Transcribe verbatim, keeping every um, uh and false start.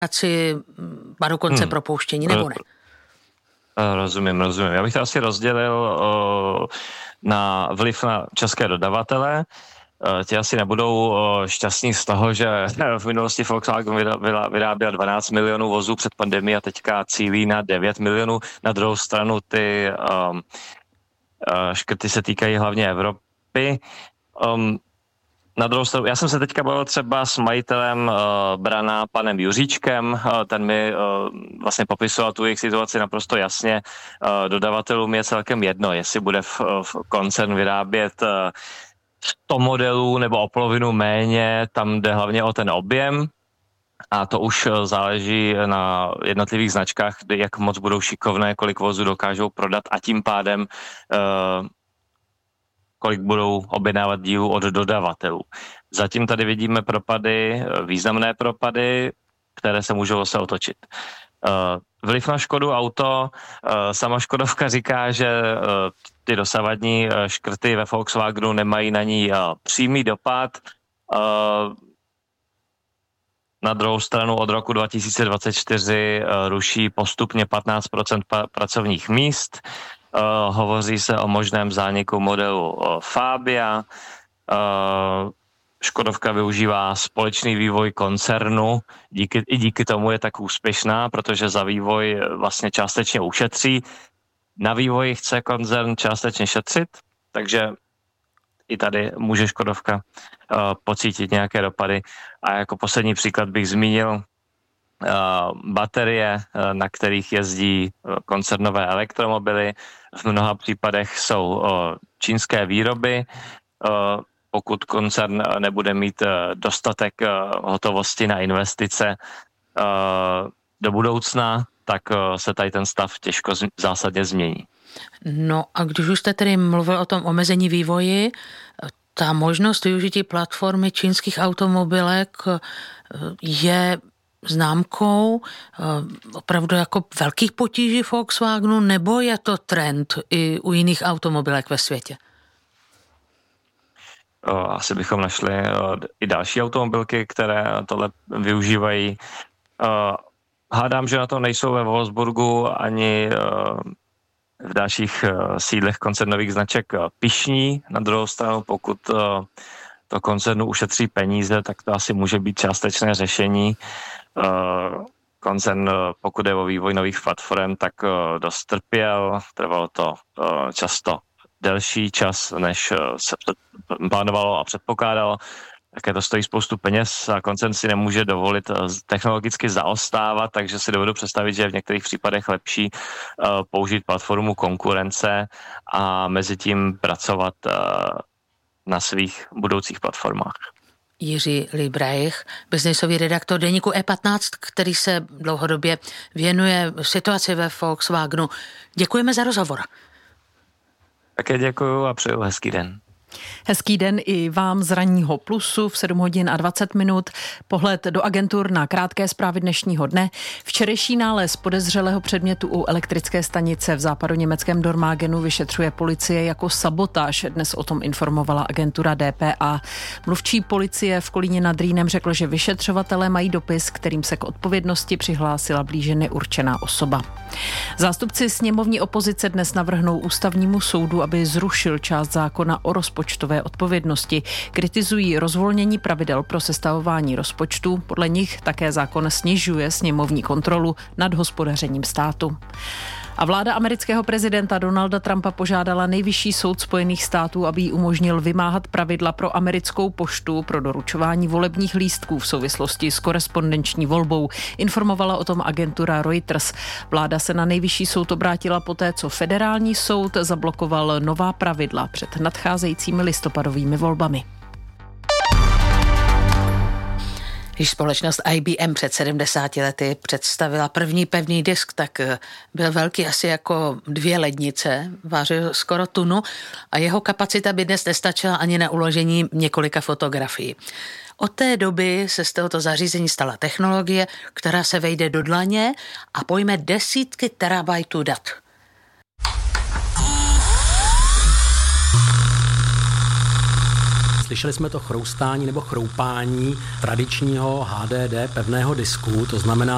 a dokonce hmm. propouštění, nebo ne? Rozumím, rozumím. Já bych to asi rozdělil o, na vliv na české dodavatele. Ti asi nebudou šťastní z toho, že v minulosti Volkswagen vyráběl dvanáct milionů vozů před pandemií a teďka cílí na devět milionů. Na druhou stranu ty um, škrty se týkají hlavně Evropy. Um, na druhou stranu, já jsem se teďka bavil třeba s majitelem uh, Brana, panem Juříčkem, uh, ten mi uh, vlastně popisoval tu jejich situaci naprosto jasně. Uh, dodavatelům je celkem jedno, jestli bude v, v koncern vyrábět uh, sto modelů nebo o polovinu méně, tam jde hlavně o ten objem a to už záleží na jednotlivých značkách, jak moc budou šikovné, kolik vozů dokážou prodat a tím pádem uh, kolik budou objednávat dílů od dodavatelů. Zatím tady vidíme propady, významné propady, které se můžou zase otočit. Vliv na Škodu Auto, sama Škodovka říká, že ty dosavadní škrty ve Volkswagenu nemají na ní přímý dopad. Na druhou stranu od roku dva tisíce dvacet čtyři ruší postupně patnáct procent pracovních míst. Uh, hovoří se o možném zániku modelu uh, Fabia. Uh, Škodovka využívá společný vývoj koncernu, díky, i díky tomu je tak úspěšná, protože za vývoj vlastně částečně ušetří. Na vývoji chce koncern částečně šetřit, takže i tady může Škodovka uh, pocítit nějaké dopady. A jako poslední příklad bych zmínil Uh, baterie, uh, na kterých jezdí uh, koncernové elektromobily. V mnoha případech jsou uh, čínské výroby. Uh, pokud koncern uh, nebude mít uh, dostatek uh, hotovosti na investice uh, do budoucna, tak uh, se tady ten stav těžko z- zásadně změní. No a když už jste tedy mluvil o tom omezení vývoji, ta možnost využití platformy čínských automobilek je známkou opravdu jako velkých potíží Volkswagenu, nebo je to trend i u jiných automobilek ve světě? Asi bychom našli i další automobilky, které tohle využívají. Hádám, že na to nejsou ve Wolfsburgu ani v dalších sídlech koncernových značek pyšní. Na druhou stranu, pokud to koncernu ušetří peníze, tak to asi může být částečné řešení. Koncern, pokud je o vývoj nových platform, tak dost trpěl, trvalo to často delší čas, než se plánovalo a předpokládalo. Také to stojí spoustu peněz a koncern si nemůže dovolit technologicky zaostávat, takže si dovedu představit, že je v některých případech lepší použít platformu konkurence a mezi tím pracovat na svých budoucích platformách. Jiří Líbreich, biznesový redaktor deníku E patnáct, který se dlouhodobě věnuje situaci ve Volkswagenu. Děkujeme za rozhovor. Také děkuju a přeju hezký den. Hezký den i vám z ranního Plusu v sedm hodin a dvacet minut. Pohled do agentur na krátké zprávy dnešního dne. Včerejší nález podezřelého předmětu u elektrické stanice v západoněmeckém Dormagenu vyšetřuje policie jako sabotáž. Dnes o tom informovala agentura D P A. Mluvčí policie v Kolíně nad Rýnem řekl, že vyšetřovatelé mají dopis, kterým se k odpovědnosti přihlásila blíže neurčená osoba. Zástupci sněmovní opozice dnes navrhnou ústavnímu soudu, aby zrušil část zákona o rozpočtové odpovědnosti. Kritizují rozvolnění pravidel pro sestavování rozpočtu. Podle nich také zákon snižuje sněmovní kontrolu nad hospodařením státu. A vláda amerického prezidenta Donalda Trumpa požádala Nejvyšší soud Spojených států, aby jí umožnil vymáhat pravidla pro americkou poštu pro doručování volebních lístků v souvislosti s korespondenční volbou. Informovala o tom agentura Reuters. Vláda se na Nejvyšší soud obrátila poté, co federální soud zablokoval nová pravidla před nadcházejícími listopadovými volbami. Když společnost I B M před sedmdesáti lety představila první pevný disk, tak byl velký asi jako dvě lednice, vážil skoro tunu a jeho kapacita by dnes nestačila ani na uložení několika fotografií. Od té doby se z tohoto zařízení stala technologie, která se vejde do dlaně a pojme desítky terabajtů dat. Slyšeli jsme to chroustání nebo chroupání tradičního H D D pevného disku, to znamená